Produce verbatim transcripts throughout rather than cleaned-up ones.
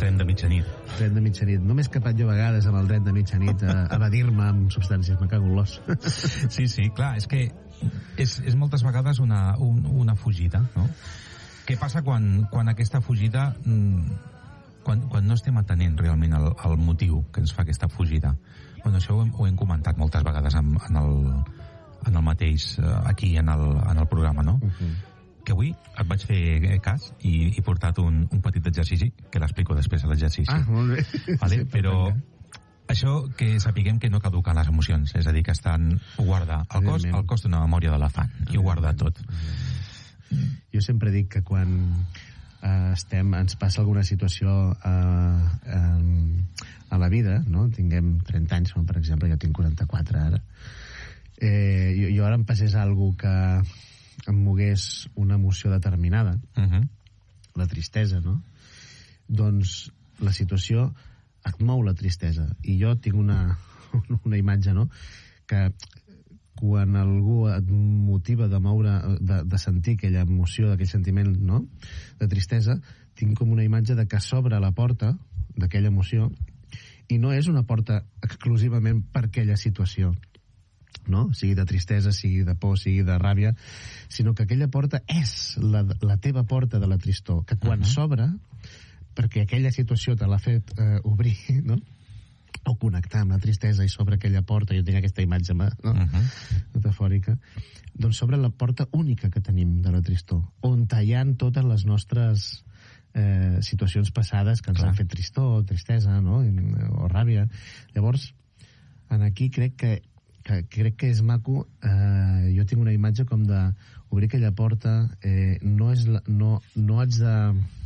tren de mitjanit. Tren de mitjanit. No m'he escapat jo a vegades amb el tren de mitjanit a evadir-me amb substàncies, me cago en l'os. Sí, sí, clar, és que és, és moltes vegades una, un, una fugida, no? Què passa quan, quan aquesta fugida... Quan, quan no estem atenent realment el, el motiu que ens fa aquesta fugida? Bueno, això ho hem, ho hem comentat moltes vegades en, en, el, en el mateix, aquí, en el, en el programa, no? Uh-huh. Que avui et vaig fer cas i he portat un, un petit exercici, que l'explico després a l'exercici. Ah, molt bé. Vale? Sí, però això que sapiguem que no caduquen les emocions, és a dir, que estan, ho guarda el cos, el cos d'una memòria d'elefant, i ho guarda tot. Jo sempre dic que quan eh, estem, ens passa alguna situació eh, eh, a la vida, no? Tinguem trenta anys, per exemple, jo tinc quaranta-quatre ara, eh, jo, jo ara em passés alguna cosa que em mogués una emoció determinada, uh-huh. la tristesa, no? Doncs la situació et mou la tristesa. I jo tinc una, una imatge, no?, que quan algú et motiva de moure, de, de sentir aquella emoció, aquell sentiment, no?, de tristesa, tinc com una imatge de que s'obre la porta d'aquella emoció i no és una porta exclusivament per aquella situació, no? Sigui de tristesa, sigui de por, sigui de ràbia, sinó que aquella porta és la, la teva porta de la tristor, que quan uh-huh. s'obre, perquè aquella situació te l'ha fet eh, obrir, no?, o connectar amb la tristesa i s'obre aquella porta, jo tinc aquesta imatge, no? Uh-huh. metafòrica, doncs s'obre la porta única que tenim de la tristor, on hi ha totes les nostres eh, situacions passades que ens Clar. han fet tristor, tristesa, no?, o ràbia. Llavors, en aquí crec que que crec que és maco, eh, jo tinc una imatge com de obrir aquella porta, eh, no, és la, no, no haig de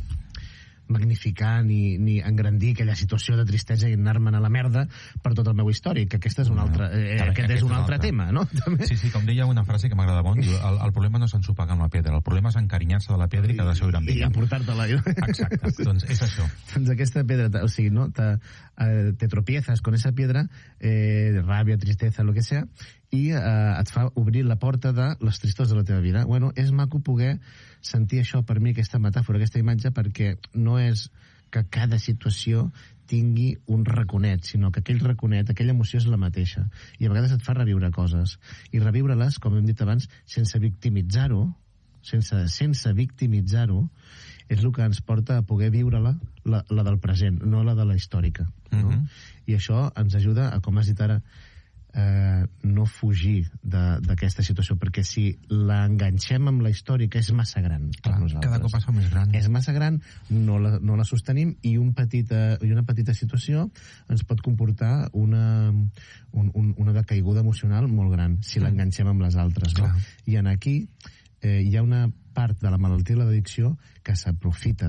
magnificar ni, ni engrandir aquella situació de tristesa i anar-me'n a la merda per tot el meu històric, que aquest és un altre, eh, aquest, aquest és un altre, altre tema, no? També. Sí, sí, com deia una frase que m'agrada molt, diu, el, el problema no és ensopegar amb la pedra, el problema és encarinyar-se de la pedra i quedar seure amb ella. I emportar-te-la. Exacte, doncs és això. Doncs aquesta pedra, o sigui, no? Te, eh, te tropiezas con esa piedra, eh, de ràbia, tristesa, lo que sea, i eh, et fa obrir la porta de les tristors de la teva vida. Bueno, és maco poder sentir això, per mi, aquesta metàfora, aquesta imatge, perquè no és que cada situació tingui un raconet, sinó que aquell raconet, aquella emoció és la mateixa, i a vegades et fa reviure coses, i reviure-les, com hem dit abans, sense victimitzar-ho, sense, sense victimitzar-ho, és el que ens porta a poder viure-la, la, la del present, no la de la històrica, no? Uh-huh. I això ens ajuda a, com has dit ara, Eh, no fugir d'aquesta situació, perquè si l'enganxem amb la històrica és massa gran per Clar, nosaltres. Cada cop es fa més gran. És massa gran, no la, no la sostenim i, un petita, i una petita situació ens pot comportar una, un, un, una decaiguda emocional molt gran si mm. l'enganxem amb les altres, no? I en aquí eh, hi ha una part de la malaltia de l'addicció que s'aprofita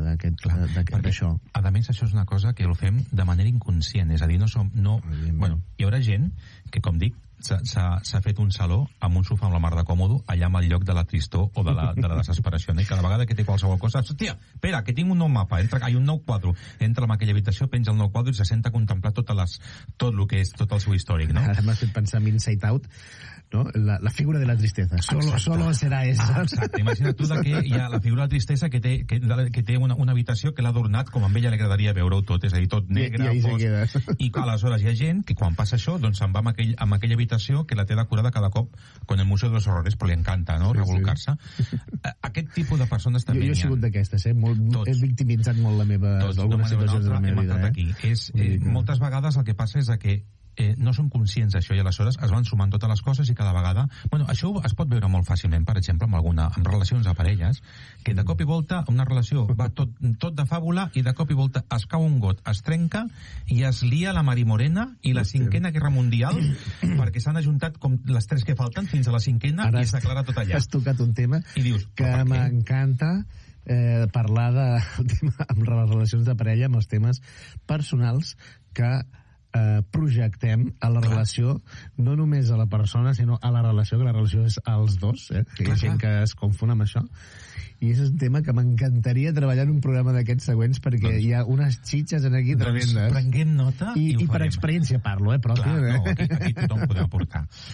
d'això. A més, això és una cosa que ho fem de manera inconscient, és a dir, no som... No, bueno, hi haurà gent que, com dic, s'ha fet un saló amb un sofà amb la mar de còmodo allà amb el lloc de la tristor o de la, de la desesperació, no? I cada vegada que té qualsevol cosa, hòstia, espera, que tinc un nou mapa, entra, hi ha un nou quadre, entra en aquella habitació, penja el nou quadre i se senta a contemplar totes les, tot el que és tot el seu històric, no? Ara m'has fet pensar en Inside Out, ¿no? La, la figura de la tristeza. Solo, solo será esa. Ah, exacte. Imagina't tu que hi ha la figura de la tristesa que té, que, que té una, una habitació que l'ha adornat com a ella li agradaria veure-ho tot, és a dir, tot negre, I, i fos. I aleshores hi ha gent que quan passa això, doncs se'n va amb, aquell, amb aquella habitació que la té decorada cada cop con el Museu dels Horrores, però li encanta, no?, sí, revolcar-se. Sí. Aquest tipus de persones també jo, jo he sigut d'aquestes, eh? Molt, he victimitzat molt la meva, tots, algunes situacions de la meva vida. Eh? Aquí. És, eh, moltes vegades el que passa és que Eh, no som conscients d'això i aleshores es van sumant totes les coses i cada vegada... Bueno, això es pot veure molt fàcilment, per exemple, amb, alguna, amb relacions a parelles, que de cop i volta una relació va tot, tot de fàbula i de cop i volta es cau un got, es trenca i es lia la Mari Morena i la cinquena guerra mundial perquè s'han ajuntat com les tres que falten fins a la cinquena. Ara i s'aclara tot allà. Has tocat un tema I dius, que m'encanta eh, parlar de, tema, amb les relacions de parella, amb els temes personals que Eh, projectem a la relació, no només a la persona, sinó a la relació, que la relació és als dos, eh? Hi ha gent que es confon amb això, i és un tema que m'encantaria treballar en un programa d'aquests següents, perquè doncs, hi ha unes xitxes en aquí tremendes. Doncs prenguem nota i, i, i per experiència parlo, eh, pròpia. Clar, no, aquí, aquí tothom podem aportar.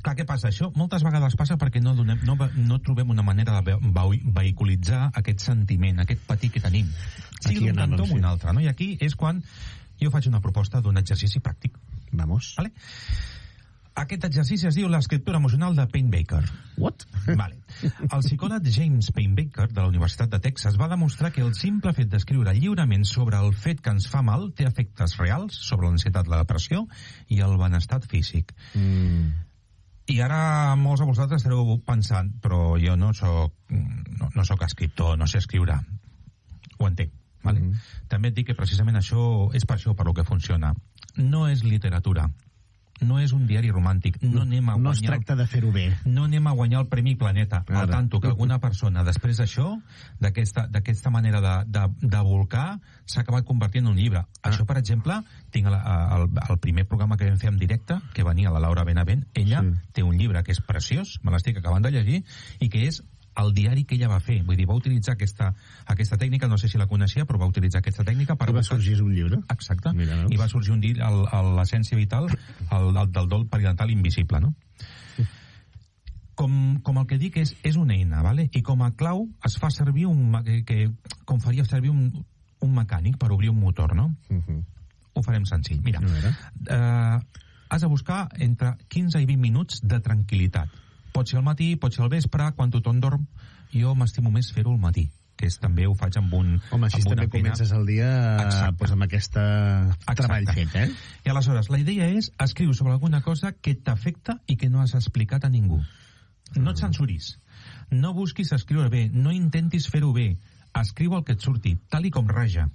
Clar, què passa? Això moltes vegades passa perquè no, donem, no, no trobem una manera de vehiculitzar aquest sentiment, aquest patir que tenim. Sigui d'un cantó o un altre, no? I aquí és quan jo faig una proposta d'un exercici pràctic. Vamos. Vale? Aquest exercici es diu l'escriptura emocional de Payne Baker. What? Vale. El psicòleg James Payne Baker, de la Universitat de Texas, va demostrar que el simple fet d'escriure lliurement sobre el fet que ens fa mal té efectes reals sobre l'ansietat, la depressió i el benestar físic. Mm. I ara molts de vosaltres estareu pensant, però jo no soc, no, no soc escriptor, no sé escriure. Ho entenc, vale? Mm-hmm. També et dic que precisament això és per això per lo que funciona. No és literatura, no és un diari romàntic, no, no anem a guanyar... No es tracta de fer-ho bé. No anem a guanyar el Premi Planeta. Ara. Al tanto que alguna persona, després d'això, d'aquesta manera de, de, de volcar, s'ha acabat convertint en un llibre. Ah. Això, per exemple, tinc el, el, el primer programa que vam fer en directe, que venia la Laura Benavent, ella sí. té un llibre que és preciós, me l'estic acabant de llegir, i que és el diari que ella va fer. Vull dir, va utilitzar aquesta, aquesta tècnica, no sé si la coneixia, però va utilitzar aquesta tècnica per... I va sorgir un llibre. Exacte. Mira, i va sorgir un llibre, l'essència vital, el, el, del dol peridental invisible, no? Com, com el que dic és, és una eina, ¿vale? I com a clau es fa servir un... Que, que, com faria servir un, un mecànic per obrir un motor, no? Uh-huh. Ho farem senzill. Mira, eh, has de buscar entre quinze i vint minuts de tranquil·litat. Pot ser al matí, pot ser al vespre, quan tothom dorm. Jo m'estimo més fer-ho al matí, que és, també ho faig amb un... Home, així també comences el dia pues, amb aquest treball fet, eh? I aleshores, la idea és escriure sobre alguna cosa que t'afecta i que no has explicat a ningú. No et censuris. No busquis escriure bé, no intentis fer-ho bé. Escriu el que et surti, tal i com raja.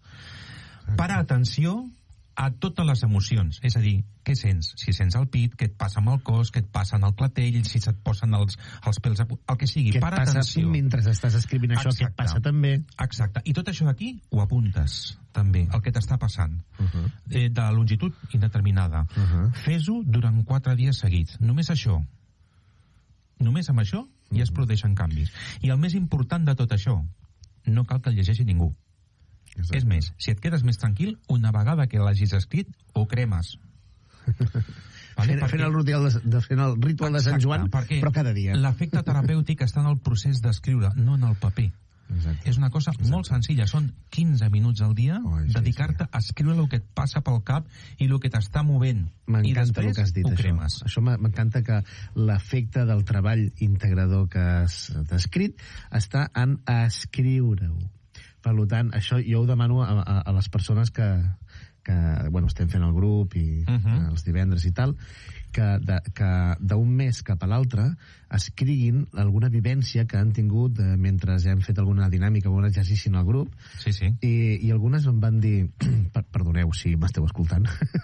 Para atenció a totes les emocions, és a dir, què sents? Si sents el pit, què et passa amb el cos, què et passa en el clatell, si se't posen els, els pèls, el que sigui, què para et passa atenció. Mentre estàs escrivint això, exacte, què et passa també? Exacte, i tot això d'aquí ho apuntes també, el que t'està passant, uh-huh. eh, de longitud indeterminada. Uh-huh. Fes-ho durant quatre dies seguits, només això. Només amb això ja es produeixen canvis. I el més important de tot això, no cal que el llegeixi ningú. Exacte. És més, si et quedes més tranquil, una vegada que l'hagis escrit, ho cremes. Vale? Fent, fent, el ritual de, de, fent el ritual Exacte, de Sant Joan, però cada dia. L'efecte terapèutic està en el procés d'escriure, no en el paper. Exacte. És una cosa Exacte. molt senzilla, són quinze minuts al dia oh, sí, dedicar-te sí. a escriure el que et passa pel cap i el que t'està movent. M'encanta el que has dit, això. Això m'encanta, que l'efecte del treball integrador que has descrit està en escriure-ho. Per tant, això jo ho demano a, a, a les persones que, que bueno, estem fent el grup i uh-huh. els divendres i tal, que d'un mes cap a l'altre escriguin alguna vivència que han tingut de, mentre hem fet alguna dinàmica o un exercici en el grup. Sí, sí. I, i algunes em van dir, per, perdoneu si m'esteu escoltant,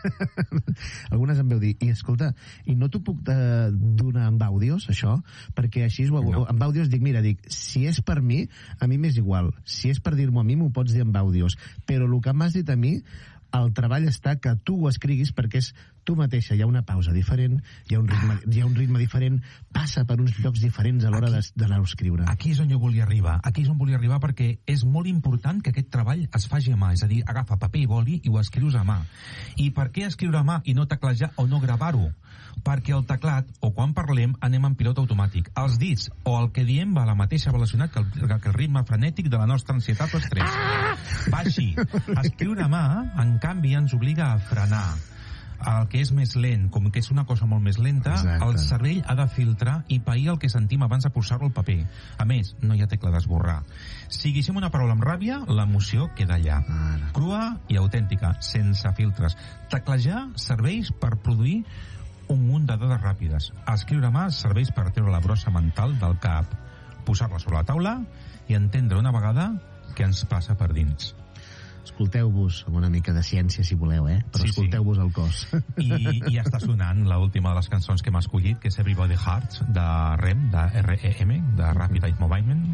algunes em veu dir, i escolta, i no t'ho puc de, donar amb àudios, això? Perquè així, no. amb àudios dic, mira, dic, si és per mi, a mi m'és igual. Si és per dir-m'ho a mi, m'ho pots dir amb àudios. Però el que m'has dit a mi, el treball està que tu ho escriguis perquè és tu mateixa, hi ha una pausa diferent, hi ha un ritme, hi ha un ritme diferent, passa per uns llocs diferents a l'hora d'anar-ho a escriure. Aquí és on jo volia arribar, aquí és on volia arribar perquè és molt important que aquest treball es faci a mà, és a dir, agafa paper i boli i ho escrius a mà. I per què escriure a mà i no teclejar o no gravar-ho? Perquè el teclat, o quan parlem, anem en pilot automàtic. Els dits o el que diem va a la mateixa velocitat que el, que el ritme frenètic de la nostra ansietat o estrès. Ah! Va així. Escriure a mà, en canvi, ens obliga a frenar. El que és més lent, com que és una cosa molt més lenta, Exacte. el cervell ha de filtrar i pair el que sentim abans de posar-lo al paper. A més, no hi ha tecla d'esborrar. Si diguéssim una paraula amb ràbia, l'emoció queda allà. Ara. Crua i autèntica, sense filtres. Teclejar serveix per produir un munt de dades ràpides. Escriure a mà serveix per treure la brossa mental del cap, posar-la sobre la taula i entendre una vegada què ens passa per dins. Escolteu-vos amb una mica de ciència, si voleu, eh? Però sí, escolteu-vos sí. el cos. I, I està sonant l'última de les cançons que hem escollit, que és Everybody Hearts, de R E M, de R E M, de Rapid Eye Movement,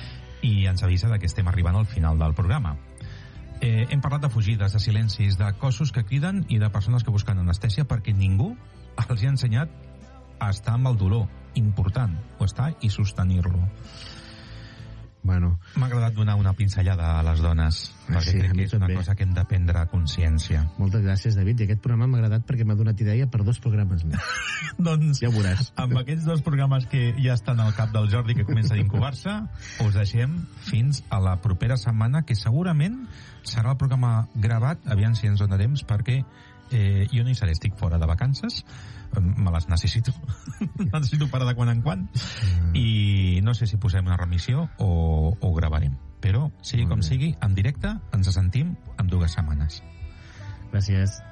i ens avisa que estem arribant al final del programa. Eh, hem parlat de fugides, de silencis, de cossos que criden i de persones que busquen anestèsia perquè ningú els ha ensenyat a estar amb el dolor. Important, o estar i sostenir-lo. Bueno. M'ha agradat donar una pinzellada a les dones, perquè sí, crec que és una també. cosa que hem de prendre consciència. Moltes gràcies, David, i aquest programa m'ha agradat perquè m'ha donat idea per dos programes més. Doncs, ja ho veuràs. Amb aquests dos programes que ja estan al cap del Jordi, que comença a incubar-se, us deixem fins a la propera setmana, que segurament serà el programa gravat, aviam si ens dona temps, perquè eh, jo no hi seré, estic fora de vacances, me les necessito necessito parar de quan en quan mm. i no sé si posem una remissió o, o gravarem, però sigui com sigui, en directe ens sentim en dues setmanes. Gràcies.